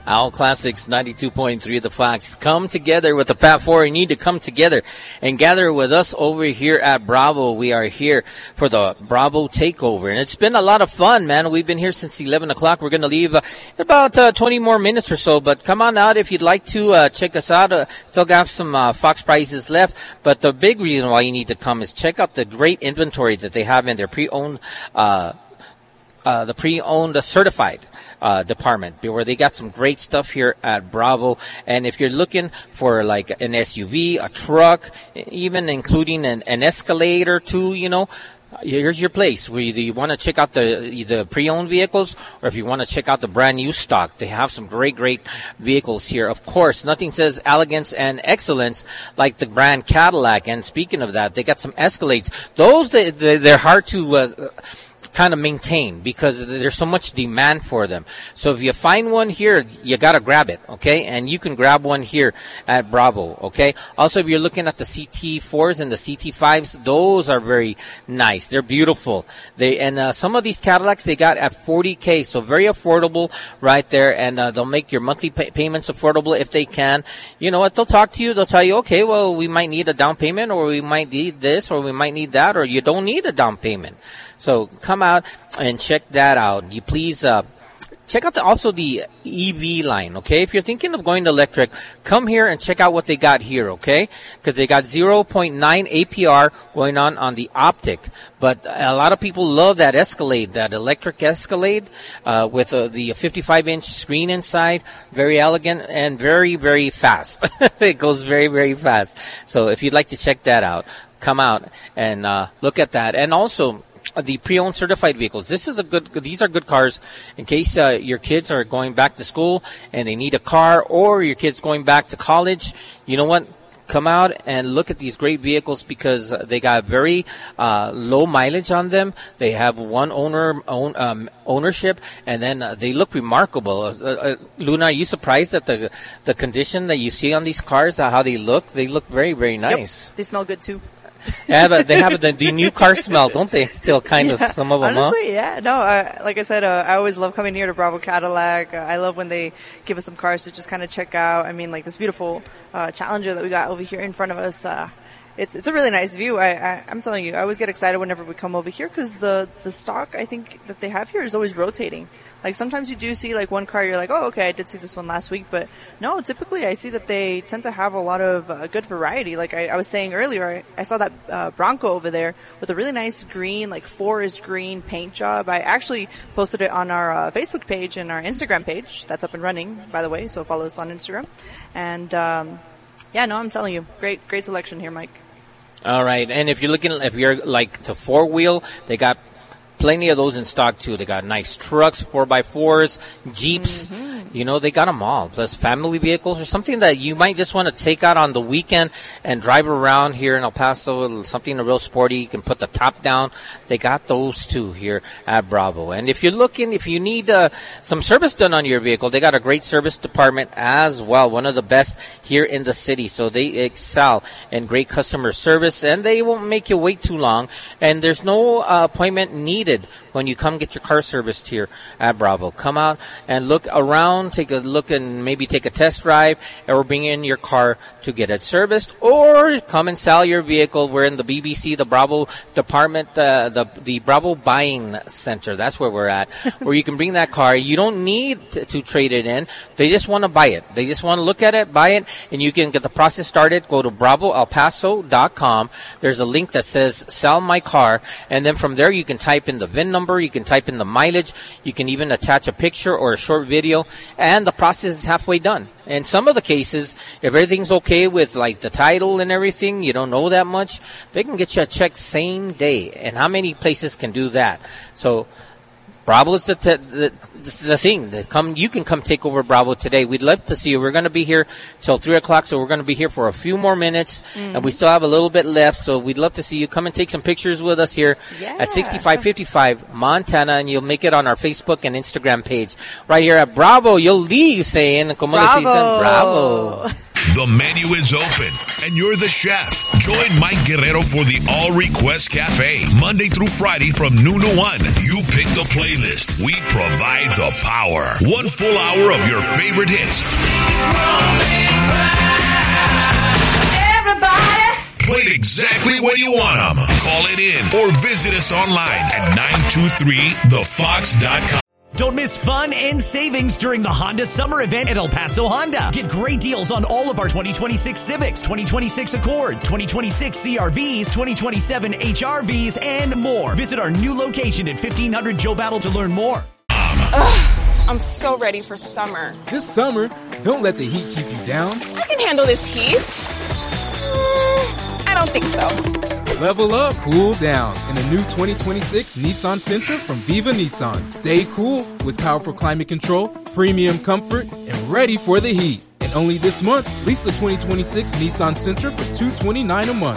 Owl Classics 92.3 The Fox. Come together with the Pat 4. You need to come together and gather with us over here at Bravo. We are here for the Bravo Takeover. And it's been a lot of fun, man. We've been here since 11 o'clock. We're going to leave in about 20 more minutes or so. But come on out if you'd like to check us out. Still got some Fox prizes left. But the big reason why you need to come is check out the great inventory that they have in their pre-owned certified department, where they got some great stuff here at Bravo. And if you're looking for like an SUV, a truck, even including an Escalade or two, here's your place. Where you want to check out the pre-owned vehicles, or if you want to check out the brand new stock, they have some great vehicles here. Of course, nothing says elegance and excellence like the brand Cadillac. And speaking of that, they got some Escalades. Those they're hard to kind of maintain because there's so much demand for them. So if you find one here, you got to grab it, okay? And you can grab one here at Bravo, okay? Also, if you're looking at the CT4s and the CT5s, those are very nice. They're beautiful. Some of these Cadillacs they got at $40K, so very affordable right there. And they'll make your monthly payments affordable if they can. You know what? They'll talk to you. They'll tell you, okay, well, we might need a down payment, or we might need this, or we might need that, or you don't need a down payment. So come out and check that out. You please check out also the EV line, okay? If you're thinking of going to electric, come here and check out what they got here, okay? Because they got 0.9 APR going on the Optic. But a lot of people love that Escalade, that electric Escalade with the 55-inch screen inside. Very elegant and very, very fast. It goes very, very fast. So if you'd like to check that out, come out and look at that. And also the pre-owned certified vehicles. These are good cars in case your kids are going back to school and they need a car, or your kids going back to college. You know what? Come out and look at these great vehicles because they got very low mileage on them. They have one ownership, and then they look remarkable. Luna, are you surprised at the condition that you see on these cars? How they look? They look very, very nice. Yep. They smell good too. Yeah, but they have the new car smell, don't they? Still kind of some of them, honestly, yeah. No, like I said, I always love coming here to Bravo Cadillac. I love when they give us some cars to just kind of check out. I mean, like this beautiful Challenger that we got over here in front of us. It's a really nice view. I'm telling you, I always get excited whenever we come over here because the stock I think that they have here is always rotating. Like sometimes you do see like one car, you're like, oh, okay, I did see this one last week, but no, typically I see that they tend to have a lot of good variety. Like I was saying earlier, I saw that Bronco over there with a really nice green, like forest green paint job. I actually posted it on our Facebook page and our Instagram page. That's up and running, by the way, so follow us on Instagram. And I'm telling you, great selection here, Mike. All right, and if you're like to four-wheel, they got plenty of those in stock too. They got nice trucks, 4x4s, Jeeps. Mm-hmm. They got them all. Plus family vehicles or something that you might just want to take out on the weekend and drive around here in El Paso. Something real sporty. You can put the top down. They got those too here at Bravo. And if you need some service done on your vehicle, they got a great service department as well. One of the best here in the city. So they excel in great customer service, and they won't make you wait too long. And there's no appointment needed when you come get your car serviced here at Bravo. Come out and look around, take a look and maybe take a test drive, or bring in your car to get it serviced, or come and sell your vehicle. We're in the BBC, the Bravo department, the Bravo Buying Center. That's where we're at, where you can bring that car. You don't need to trade it in. They just want to buy it. They just want to look at it, buy it, and you can get the process started. Go to bravoelpaso.com. There's a link that says sell my car, and then from there you can type in the VIN number, you can type in the mileage, you can even attach a picture or a short video, and the process is halfway done. In some of the cases, if everything's okay with like the title and everything, you don't know that much, they can get you a check same day. And how many places can do that? So Bravo is the thing. You can come take over Bravo today. We'd love to see you. We're going to be here till 3 o'clock, so we're going to be here for a few more minutes, and we still have a little bit left. So we'd love to see you come and take some pictures with us here at 6555 Montana, and you'll make it on our Facebook and Instagram page right here at Bravo. You'll leave saying, "Como le dicen? Bravo." The menu is open, and you're the chef. Join Mike Guerrero for the All Request Cafe, Monday through Friday from noon to 1. You pick the playlist. We provide the power. 1 full hour of your favorite hits. Everybody. Played exactly when you want them. Call it in or visit us online at 923thefox.com. Don't miss fun and savings during the Honda Summer Event at El Paso Honda. Get great deals on all of our 2026 Civics, 2026 Accords, 2026 CRVs, 2027 HRVs, and more. Visit our new location at 1500 Joe Battle to learn more. I'm so ready for summer. This summer, don't let the heat keep you down. I can handle this heat. I don't think so. Level up, cool down in a new 2026 Nissan Sentra from Viva Nissan. Stay cool with powerful climate control, premium comfort, and ready for the heat. And only this month, lease the 2026 Nissan Sentra for $229 a month.